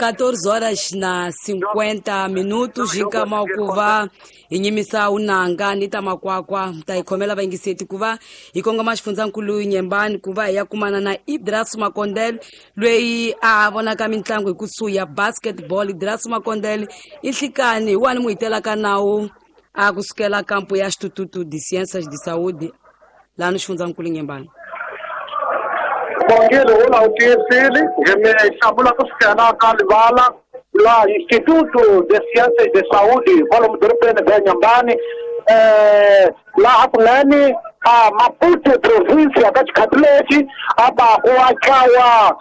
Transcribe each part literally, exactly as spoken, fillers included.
quatorze horas na cinquenta minutos jika makuva inyimisa unanga nita makwakwa mtaikomela bangiseti kuva ikonga mashifunza nkulu nyembani kuva yakumana na Idrasu Makondele lweyi avona ka mitlangu ikusu ya basketball. Idrasu Makondele inhlikani wani muitela kanawo akusukela kampo ya Instituto de Ciências de Saúde lá no Xifunza nkulu nyembani. Bongelo wala utiyesili jeme shabula kusikana kalivala la Instituto de Ciências de Saúde wala mdurupene bya nyambani eh la hapulani a Maputo província da Catlete aba uachawa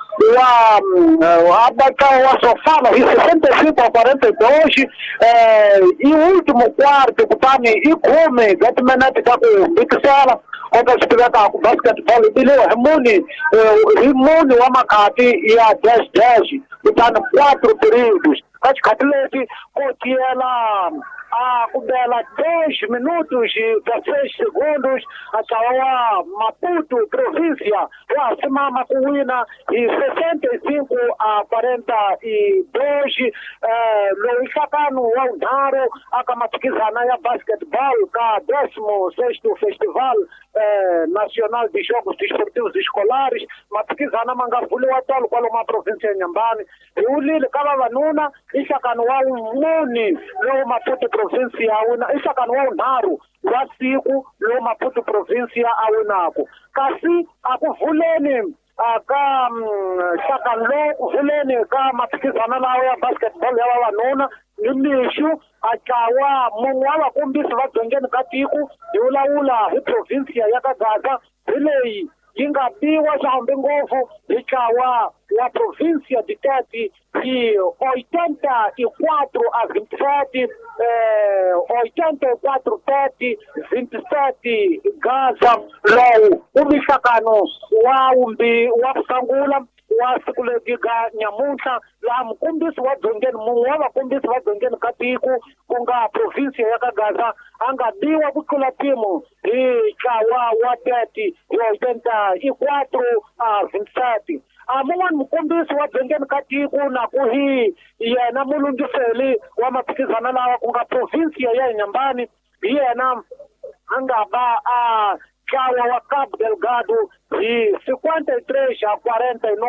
wa aba kawa sofala e sessenta e cinco a quarenta e dois eh e o último quarto kutani ikume gatmenati kaku bikisala oka sipilata ku basketball bilo hemuni hemuni wa makati ya dez dez kutani quatro períodos da Catlete kotiela a kubela dois minutos e dezesseis segundos atawa Maputo província wa simama kuwina e sessenta e cinco a quarenta e dois eh lo isakano wa udaro akamatikizana ya basketball ka décimo sexto festival eh, nacional de jogos desportivos escolares matikizana mangavuli wa tolo kwa uma província ya Nyambani e ulile kama vanuna isakano wa umuni lo Maputo província awina isakano wa unharu wa siku lo Maputo província awinako kasi akuvuleni aka shaka lo kuvuleni ka matikizana lawa ya basketball ya vanuna nimishu akawa mungwala kumbisi vadzongeni katiku yulaula hi província ya Gaza hileyi yingabiwa xahambe ngopfu hikawa wa província de Tete de oitenta e quatro a vinte e sete eh, oitenta e quatro Tete vinte e sete Gaza lowu umixakano wa umbi wa kusangula wa siku letiga nyamuntlha laha mukombisi wa dzongeni mun'we wa vakombisi va dzongeni ka tiko ku nga província ya ka Gaza a nga biwa ku tlula mpimo hi ntlawa wa Tete hi oitenta e quatro a vinte e sete a mun'wana mukombisi wa dzongeni ka tiko na ku hi yena mulungiseli wa maphikizano lawa ku nga província ya Nyambani hi yena a nga ba a ntlawa wa Cabo Delgado hi cinquenta e três a quarenta e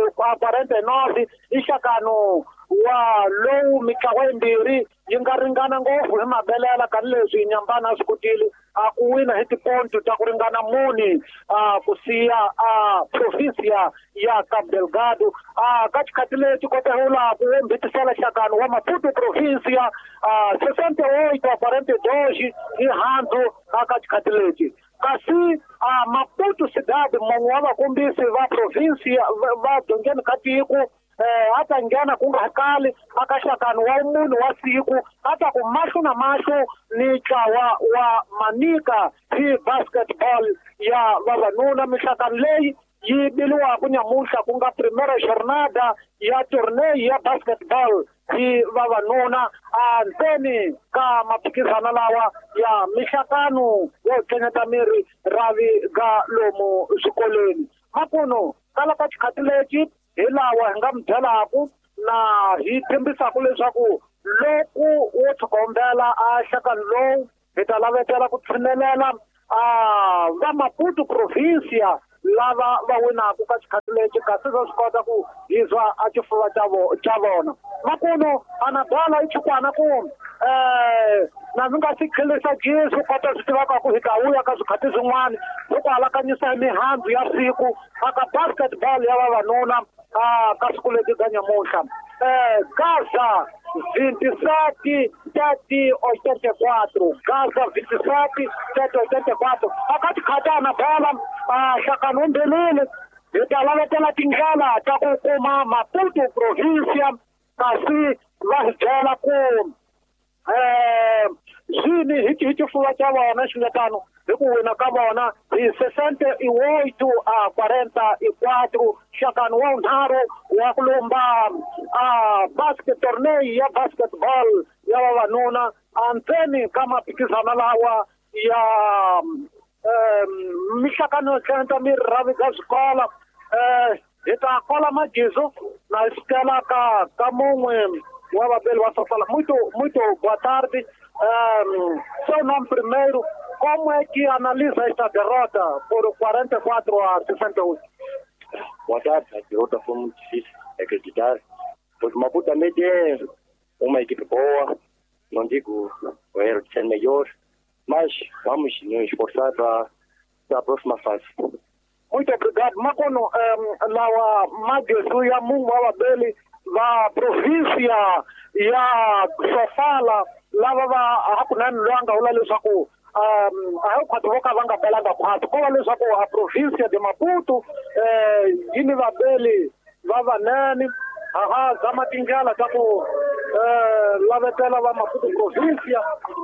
nove ixakano wa lowu mitlawa yimbirhi yi nga ringana ngopfu hi mabelela ka leswi Nyambani a swi kotile a ku wina hi tiponto ta ku ringana muni a ku siya a província ya Cabo Delgado a ka xikhati lexi kotahula ku wembitisela xakano wa Maputo província a sessenta e oito a quarenta e dois hi handzu a ka xikhati lexi kasi a Maputo cidade mun'we wa vakombisi va província va dzongeni ka tiko eh ata nghena ku nga kali aka xakano wa munhu wa siku ata ku mahlo na mahlo ni ntlawa wa Manika hi basketball ya vavanuna mixakano leyi yi biliwaku nyamuntlha ku nga primera jornada ya torneio ya basketball hi vavanuna a ndzeni ka maphikizano lawa ya mixakano yo tlengeta miri ravi ga lomu swikolweni makuno kala ka xikhati lexi hi lawa hi nga mi byelaku na hi tshembisaka leswaku loko wo tshikombela a nhlakani lowu hi ta lavetela ku tshinelela a va Maputo província lava va winaku ka xikhati lexi kasi va swi kota ku hizwa a xifuva xa vona makuno a na byala i xikwana ku eh na ndzi nga si khilisa Jesu kota swi tivaka ku hi ta wuya ka swikhati swin'wana loko alakanyisa hi mihandzu ya siku aka basketball ya vavanuna a ka siku leti ga nyamuntlha eh Gaza vinte e sete Tete oitenta e quatro Gaza vinte e sete Tete oitenta e quatro aka xikhati a na bola a xakano umbelile hi ta lavetela tindlela ta ku kuma Maputo província kasi va hi byela ku eh zwini hi hi xifuva xa vona xingetano hi ku wina ka vona hi sessenta e oito a quarenta e quatro xakano wa unharhu wa ku lomba a basket torneio ya basketball ya vavanuna a ndzeni ka maphikizano lawa ya um mixakano yo tlenta miri ravi ka swikola eh ita cola magizo na escala ka kamu o Abel vai falar muito muito boa tarde. Um, seu nome primeiro, como é que analisa esta derrota por quarenta e quatro a sessenta e oito? Boa tarde, a derrota foi muito difícil de acreditar, porque Maputo também é uma equipe boa, não digo o erro de ser melhor, mas vamos nos esforçar para a próxima fase. Muito obrigado. Makono, um, lá Magizo e a Mungo Abel, a província e a Sofala, lá a Hakunan Luanga, o Lalisaku, a Quatro Vanga Belanga Quatro, como a a província de Maputo, Inivabeli, Vavanani, Aha, Zamatingala, Taku, Lavetela, Maputo província,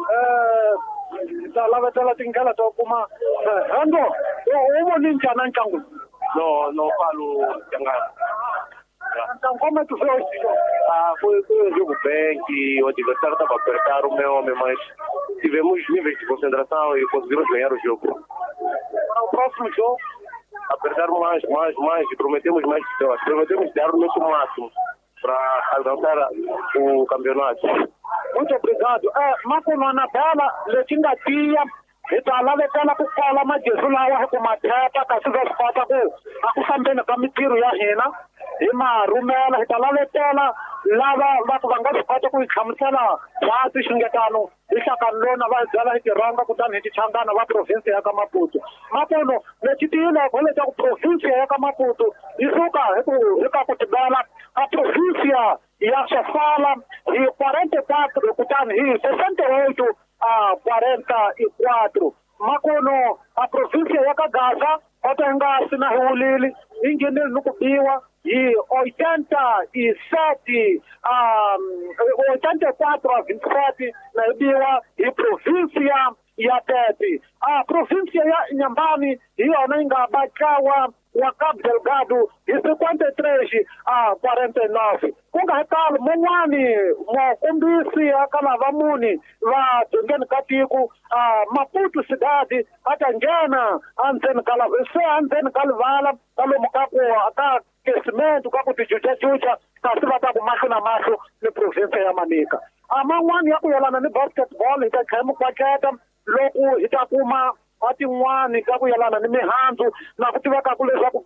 Lavetela Tingala, Tokuma, Rando, o Ninja Nanchangu. Não, não falo Tangana. Então, como é que foi esse jogo? Ah, foi, foi um jogo bem, que o adversário estava a apertar o meu homem, mas tivemos níveis de concentração e conseguimos ganhar o jogo. Para o próximo jogo? Apertar mais, mais, mais e prometemos mais vitórias. Prometemos dar o nosso máximo para alcançar o campeonato. Muito obrigado. É, Makuno na bela, Letinda Tia, Itala Letela Kukala Magizo lá, com uma treta, Cassiva Spota, Akusambena Kamitiru Yahina. Ima rumela hitala letela lava vatu vanga sipata ku khamsala watu shingetano isakanlona va zala hitiranga kutani hichangana va province ya Maputo Mapuno lechitila kwele ta province ya Maputo isuka hetu hika kutibala a province ya Sofala e quarenta e quatro kutani hii sessenta e oito a quarenta e quatro Makuno a província ya Gaza otenga sina hulili ingine nukubiwa e oitenta e sete um, oitenta e quatro a vinte e sete na Ibiwa e província ya Tete. A província ya Inhambane e Onenga Bacawa wa Cabo Delgado e cinquenta e três a quarenta e nove. Kunga hekalo mwani mwa kumbisi akalavamuni va tungeni katiku a Maputo cidade hata njena anzeni kalavese anzeni kalivala kalo mukaku aka aquecimento, kako tijuja-juja, kasiva ta kumaxo na maxo ni província ya Manica. A man'wani ya ku yelana ni basketball hi ta khemu kwaketa loko hi ta kuma a tin'wani ka ku yelana ni mihandzu na ku tiveka ku leswaku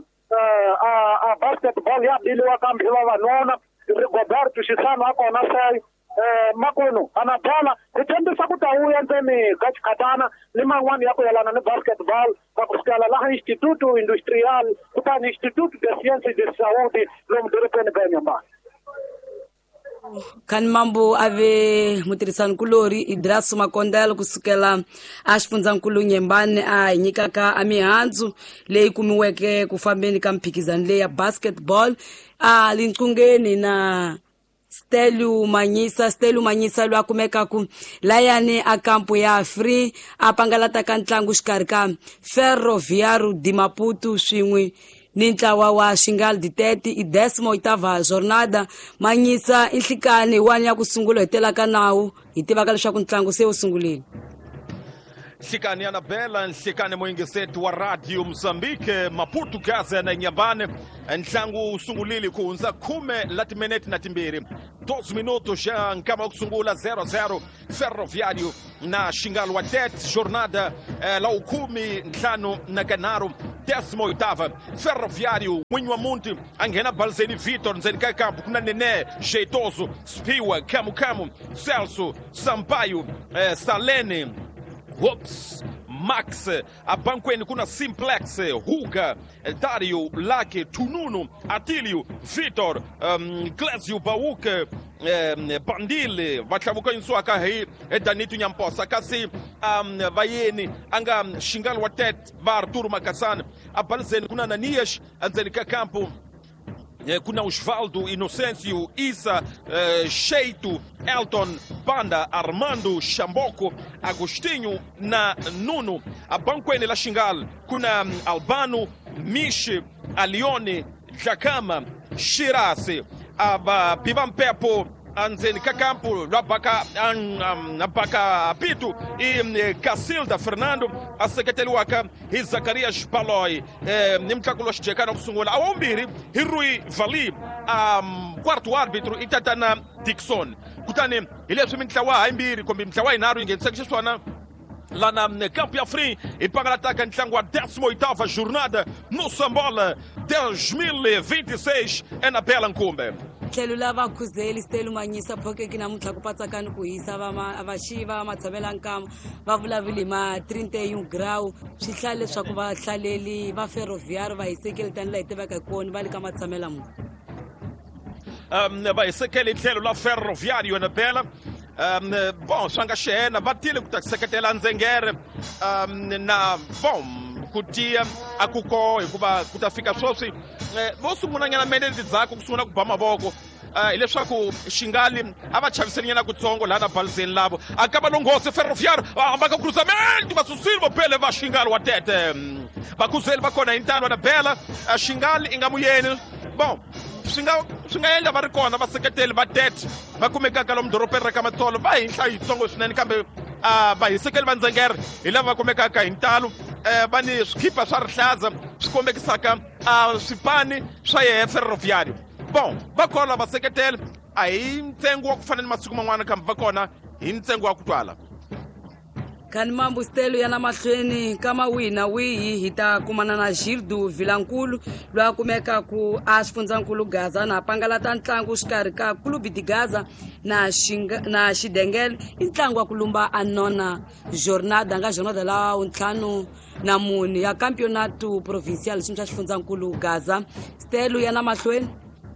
a basketball ya biliwa kambe hi vavanuna Rigoberto Xisano a kona se Makuno ana bola hi tembisa ku ta uya ndzeni ka Chikhatana ni man'wani ya ku yelana ni basketball ka ku sukela laha Instituto Industrial kutani Instituto de Ciências de Saúde lomu dorobeni ka Inhambane. Kan mambo ave mutirhisani kulori Idraso Makondelo kusukela a xifundzankulu Inhambane a nyikaka a mihandzu leyi kumiweke ku fambeni ka mphikizano leyi ya basketball a linqungeni na Stélio Manyisa Stélio Manyisa lwa kumekaku layani a kampo ya Free a pangalata ka ntlangu xikarhi ka Ferroviário de Maputo swin'we ni ntlawa wa Xingale de Tete i décima oitava jornada. Manyisa i nhlikani wani ya ku sungula hetela ka nawu hi tivaka leswaku ntlangu se wu sungulile. Nhlikani Anabela, nhlikani muingiseti wa Radio Mozambique, Maputo Gaza na Inhambane. Ntlangu usungulile ku hundza khume la timinete na timbirhi. doze minutos já nkama wa kusungula zero a zero Ferroviário na Xingale wa Tete. Jornada eh, la ukumi ntlhanu na kanharhu décima oitava Ferroviário Mwinyi wa Munti anghena Balzeni Vitor ndzeni ka kampo kuna Nene Jeitoso Spiwa Camu Camu Celso Sampaio eh, Salene Whoops Max abankweni kuna Simplex Huga Dario Lake Tununu Atilio Vitor um, Glazio Bauke um, Bandile vatlavuka insua ka hi Danito Nyamposa kasi um, vayeni anga Xingale wa Tete va Arturo Makasana abalzeni kuna Nanias anzeni ka kampo kuna Osvaldo Inocêncio Isa uh, Sheito Elton Banda Armando Xamboko Agostinho na Nuno abankweni la Xingale kuna um, Albano Miche Alione Jacama Shirase aba Pivampepo anzeni ka campo lwabaka abaka apito i Cacilda Fernando aseketeli waka hi Zacarias Paloi ni mtlakulo xijekana kusungula awombiri hi Rui Vali um, quarto árbitro itatana Dixon kutani hi leswi mitlawa hayimbirhi kumbe mitlawa yinharhu yi ngheniseke xiswona lá na Campo Afrim e para ataque ntlangu wa décima oitava jornada no Sambola dois mil e vinte e seis é na Bela Nkumbe. tlhelo lava khuzeli stelu manyisa phokeki namuntlha ku patsakani ku hisa vaxi va matshamela nkama va vulavuli ma trinta e um grau swi hlaya leswaku vahlaleli va ferroviário va hisekeli tani la hi tivaka hi kona va le ka matshamela mu um, va hisekeli tlhelo la ferroviário na Bela. Um, bom, swanga xena vatile ku ta seketela Nzengere um, na bom kutia akuko hikuva ku ta fika sweswi eh, vo sungula nyana minete ndzhaku ku sungula ku ba mavoko uh, hileswaku Xingali a va chaviseni nyana kutsongo laha na balizeni lavo akaba longhosi ferroviário ambaka cruzamento va susile vo pele va Xingali wa tete vakhuzeli va kona hi ntano na Bela uh, Xingali i nga muyeni bom swi nga swi nga endla va ri kona vaseketeli va tete va kumekaka lomu doropeni ra ka Matsolo va hi nhlayo yitsongo swinene kambe va hisekeli va Nzengere hi lava va kumekaka hi ntalo va ni swikhipa swa rihlaza swi kombekisaka swipani swa yehe ferroviário bon va kona vaseketeli a hi ntsengo wa ku fana ni masiku man'wana kambe va kona hi ntsengo wa ku twala khani mambu stelo yana mahlweni kama wihi na wihi hi ta kumana na Gildo Vilankulu loyi a kumekaku a xifundzankulu Gaza na pangalata ntlangu xikarhi ka Clube de Gaza na na Xidengele i ntlangu wa ku lumba a nona jornada nga jornada la untlhanu na mune ya campeonato provincial xi xa xifundzankulu Gaza stelo yana mahlweni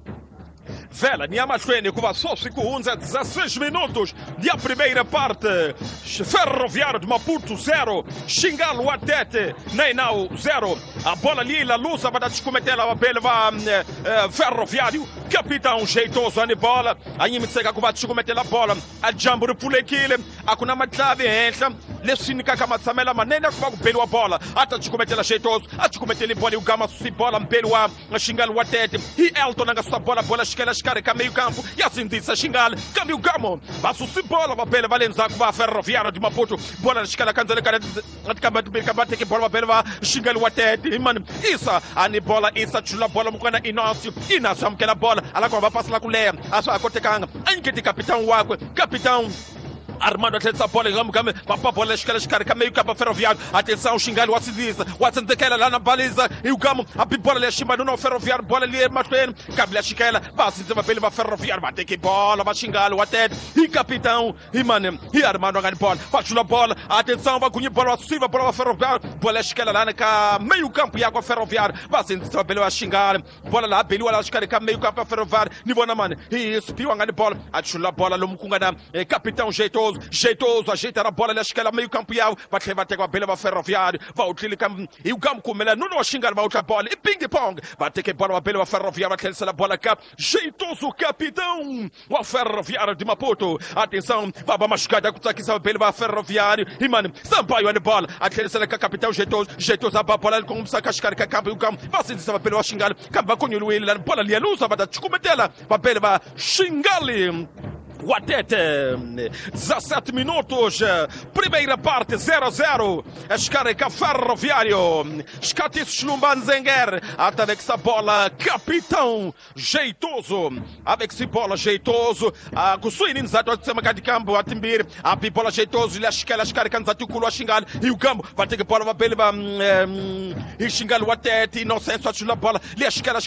Vela, ni amahlweni hikuva sweswi ku hundza dezesseis minutos da primeira parte. Ferroviário de Maputo zero, Xingale wa tete, Nainau zero. A bola ali, a luz vai dar descometela a bela uh, Ferroviário. Capitão jeitoso a bola. A Nimitega vai descometela a bola. A Jamburu Pulekile, a Kunama Tlave entra. Lesinica Kamatsamela Manena com pelo a bola. Ata descometela jeitoso. A descometela bola e o Gama se bola pelo a Xingale wa tete. E Elton na sua bola, bola esquerda. Carreca meio campo e assim disse Xingale câmbio gamo passo se bola va pela Valenza com a Ferroviário de Maputo bola na escala canzele cara de cabate de cabate que bola pela Xingale wa tete mano isa ani bola isa chula bola mukana Inácio Inácio amkela bola ala kwa va passa la kulea asa akotekanga anke capitão wako capitão Armando atleta bola vamos game papa bola escala escala meio campo Ferroviário atenção Xingale o acidista o acidista lá na baliza e o gamo a bola ali chima no Ferroviário bola ali matendo cabela escala passa de papel va Ferroviário vai ter que bola vai Xingale o até e capitão e mano e Armando ganha bola faz a bola atenção vai cunhar bola Silva bola Ferroviário bola escala lá na meio campo e água Ferroviário vai se papel vai Xingale bola lá pelo lá escala meio campo Ferroviário nível na mano e espiou ganha bola a bola lomo kungana capitão jeitoso jeitoso ajeita a bola acho que ela meio campo vai levar até com a bela Ferroviário vai utilizar e o campo como ela não vai xingar vai outra bola e ping pong vai ter que bola a bela Ferroviário vai ter a bola cá jeitoso capitão o Ferroviário de Maputo atenção vai machucada com aqui a bela Ferroviário e mano Sampaio a bola a ter a capitão jeitoso jeitoso a bola com um saca cascar que campo o campo vai se dizer pelo xingar campo com o ele a bola ali a luz vai dar descometela vai pela Xingale Watete, dezessete minutos, primeira parte zero a zero, Escareca Ferroviário, Escatis Slumban Nzengere, avec essa bola, capitão jeitoso, avec essa bola jeitoso, a Kusuinin Zato de Semaca de Campo, a Timbir, a Pipola jeitoso, ele acha que ela Escareca Nzatukulo a Xingale, e o Campo vai ter que bola, vai pela, e Xingale Watete, inocência, a bola, ele acha que ela